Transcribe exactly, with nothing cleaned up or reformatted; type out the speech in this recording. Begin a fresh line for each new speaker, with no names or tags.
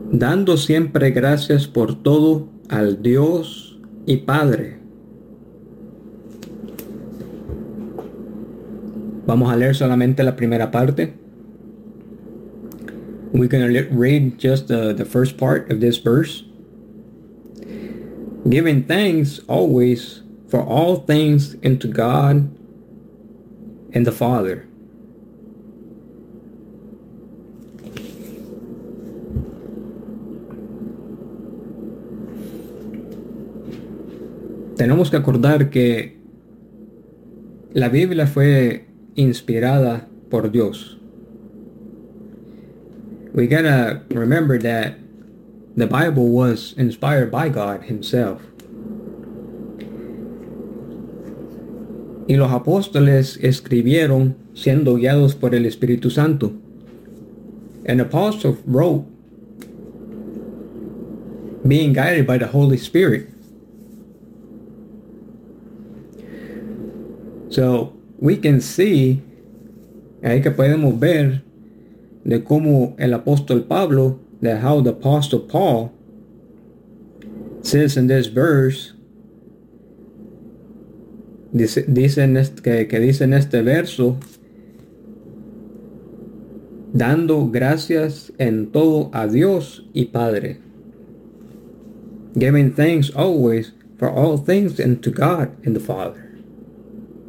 dando siempre gracias por todo al Dios y Padre. Vamos a leer solamente la primera parte. We're going to read just the, the first part of this verse. Giving thanks always for all things unto God and the Father. Tenemos que acordar que la Biblia fue inspirada por Dios. We gotta remember that the Bible was inspired by God himself. Y los apóstoles escribieron siendo guiados por el Espíritu Santo. An apostle wrote being guided by the Holy Spirit. So we can see, ahí que podemos ver de cómo el apóstol Pablo, that how the apostle Paul says in this verse, dice, dice en este, que, que dice en este verso, dando gracias en todo a Dios y Padre. Giving thanks always for all things unto God and the Father.